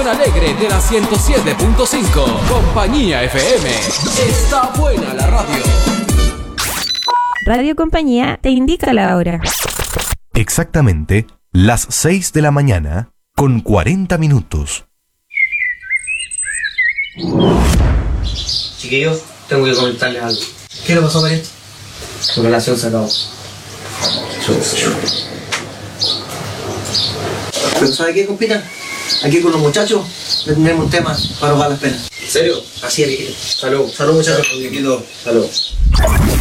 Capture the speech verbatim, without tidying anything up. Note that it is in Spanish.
programación alegre de la ciento siete punto cinco. Compañía F M. Está buena la radio. Radio Compañía te indica la hora. Exactamente las seis de la mañana con cuarenta minutos. Chiquillos, tengo que comentarles algo. ¿Qué le pasó, pariente? Su relación se acabó. Pero ¿sabe qué, compita? Aquí con los muchachos le tenemos un tema para ahogar las penas. ¿En serio? Así es, viejito. Salud. Salud, muchachos. Viejito. Salud.